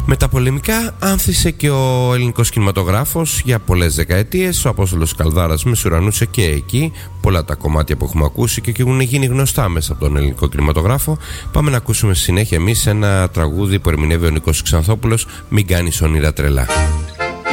Με τα πολεμικά άνθησε και ο ελληνικός κινηματογράφος για πολλές δεκαετίες. Ο Απόστολος Καλδάρας μεσουρανούσε και εκεί. Πολλά τα κομμάτια που έχουμε ακούσει και έχουν γίνει γνωστά μέσα από τον ελληνικό κινηματογράφο. Πάμε να ακούσουμε στη συνέχεια εμείς ένα τραγούδι που ερμηνεύει ο Νίκος Ξανθόπουλος, «Μην κάνεις όνειρα τρελά».